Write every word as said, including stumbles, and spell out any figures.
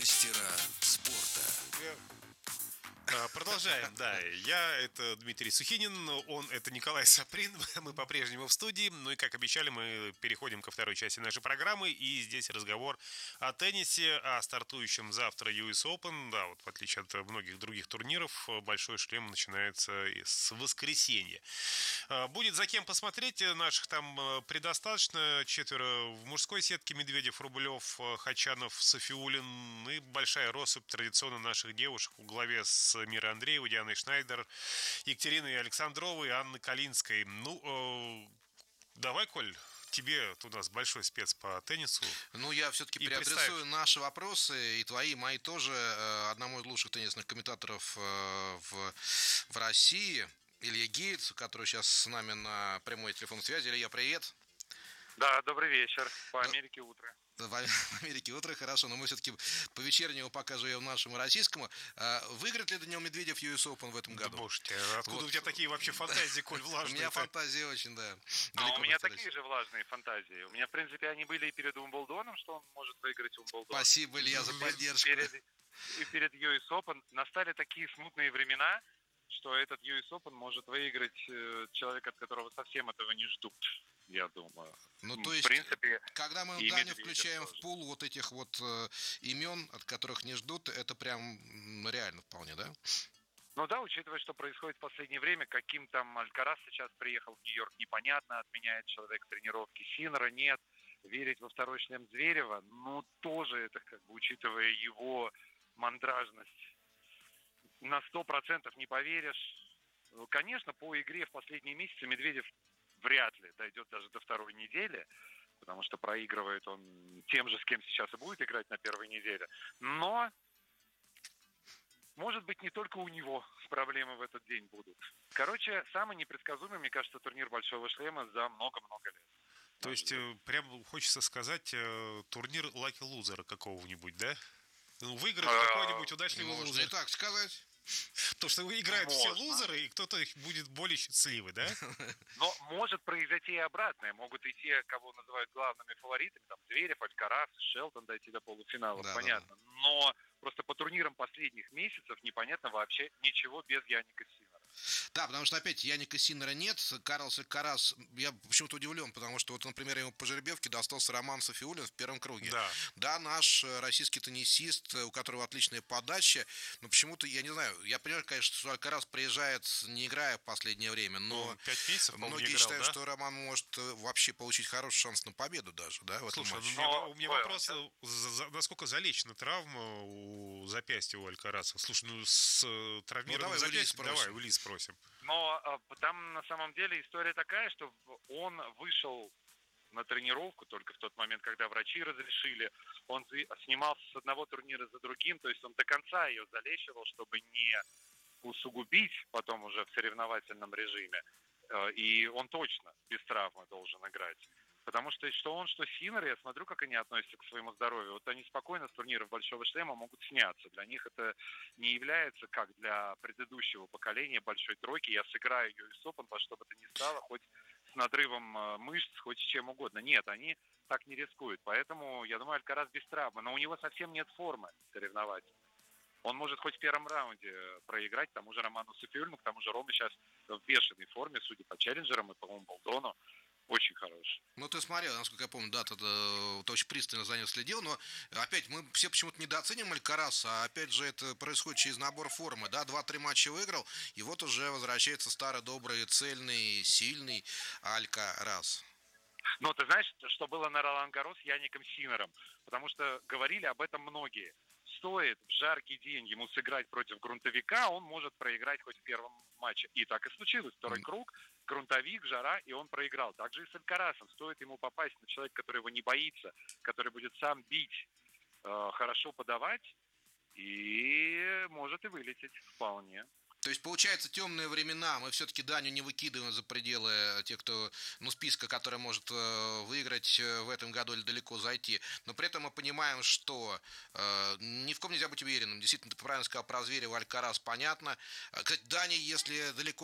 Мастера спорта. А, Продолжаем, да. Я это Дмитрий Сухинин, он это Николай Саприн. Мы по-прежнему в студии. Ну и как обещали, мы переходим ко второй части нашей программы. И здесь разговор о теннисе, о стартующем завтра ю эс Open. Да, вот в отличие от многих других турниров, большой шлем начинается с воскресенья. Будет за кем посмотреть. Наших там предостаточно. Четверо в мужской сетке: Медведев, Рублев, Хачанов, Софиулин. И большая россыпь традиционно наших девушек в главе с Мирой Андреевой, Дианой Шнайдер, Екатериной Александровой и Анной Калинской. Ну, э, давай, Коль, тебе у нас большой спец по теннису. Ну, я все-таки И переадресую представь. наши вопросы, и твои, и мои тоже, э, одному из лучших теннисных комментаторов э, в, в России, Илья Гейц, который сейчас с нами на прямой телефонной связи. Илья, привет. Да, добрый вечер. По Да. Америке утро. В Америке утро, хорошо, но мы все-таки по вечернему пока живем нашему российскому. А выиграет ли Даниил Медведев ю эс Open в этом Да году? боже, откуда Вот. у тебя такие вообще фантазии, Коль, У влажные? меня фантазии очень, да. А далеко у меня простираются. такие же влажные фантазии. У меня, в принципе, они были и перед Умблдоном, что он может выиграть Умблдон. Спасибо, Илья, за поддержку. Перед, и перед ю эс Open настали такие смутные времена, что этот ю эс Open может выиграть э, человек, от которого совсем этого не ждут, я думаю. Ну, то В есть, принципе, когда мы и Даню Медведев включаем тоже. в пул вот этих вот э, имен, от которых не ждут, это прям м, реально вполне, да? ну да, учитывая, что происходит в последнее время, каким там Алькарас сейчас приехал в Нью-Йорк, непонятно, отменяет человек тренировки, Синера нет, верить во второй шлем Зверева, ну тоже это, как бы, учитывая его мандражность, на сто процентов не поверишь. Конечно, по игре в последние месяцы Медведев вряд ли дойдет даже до второй недели, потому что проигрывает он тем же, с кем сейчас и будет играть на первой неделе. Но, может быть, не только у него проблемы в этот день будут. Короче, самый непредсказуемый, мне кажется, турнир Большого Шлема за много-много лет. То есть, э, прям хочется сказать, э, турнир Lucky Loser какого-нибудь, да? Ну, выиграть А, какой-нибудь удачливый Можно лузер. и так сказать. То, что играют все Можно. лузеры, и кто-то их будет более счастливый, да? Но может произойти и обратное. Могут идти, кого называют главными фаворитами, там Зверев, Алькарас, Шелтон дойти до полуфинала, Да, понятно. Но просто по турнирам последних месяцев непонятно вообще ничего без Яника Синнера. Да, потому что опять Яника Синнера нет, Карлс Алькарас, я почему-то удивлен, потому что вот, например, ему по жеребьевке достался Роман Софиулин в первом круге. Да. Да, наш э, российский теннисист, э, у которого отличная подача, но почему-то, я не знаю, я понимаю, конечно, что Алькарас приезжает, не играя в последнее время, но Ну, пять месяцев, по-моему, многие не играл, считают, да? что Роман может э, вообще получить хороший шанс на победу даже, да, в этом Слушай, матче. ну, у меня, Но, у меня ой, вопрос, он э, за- за- насколько залечена травма у запястья у Алькараса? Слушай, ну с э, травмированным Ну, давай у Ильи запястьем, спросим. давай, у Ильи спросим. Но а, там на самом деле история такая, что он вышел на тренировку только в тот момент, когда врачи разрешили. Он зи- снимался с одного турнира за другим, то есть он до конца ее залечивал, чтобы не усугубить потом уже в соревновательном режиме. Э, И он точно без травмы должен играть. Потому что что он, что Синнер, я смотрю, как они относятся к своему здоровью. Вот они спокойно с турниров Большого Шлема могут сняться. Для них это не является, как для предыдущего поколения Большой Тройки. Я сыграю ю эс Open во что бы то ни стало, хоть с надрывом э, мышц, хоть с чем угодно. Нет, они так не рискуют. Поэтому, я думаю, Алькарас без травмы. Но у него совсем нет формы соревновательной. Он может хоть в первом раунде проиграть к тому же Роману Софиулину, к тому же Роме сейчас в бешеной форме, судя по челленджерам и по Умблдону. Очень хороший. Ну, ты смотрел, насколько я помню, да, ты, э, ты очень пристально за ним следил, но опять мы все почему-то недооценим Алькараса, а опять же это происходит через набор формы, да, два-три матча выиграл, и вот уже возвращается старый, добрый, цельный, сильный Алькарас. Но ты знаешь, что было на Ролан Гаррос с Яником Синнером? Потому что говорили об этом многие. Стоит в жаркий день ему сыграть против грунтовика, он может проиграть хоть в первом матче. И так и случилось. Второй Мгм. круг, грунтовик, жара, и он проиграл. Также и с Алькарасом. Стоит ему попасть на человека, который его не боится, который будет сам бить, э, хорошо подавать, и может и вылететь вполне. То есть, получается, темные времена, мы все-таки Даню не выкидываем за пределы тех, кто, ну, списка, который может э, выиграть э, в этом году или далеко зайти. Но при этом мы понимаем, что э, ни в ком нельзя быть уверенным. Действительно, ты правильно сказал про Зверева, Алькарас, понятно. Э, Кстати, Даня, если далеко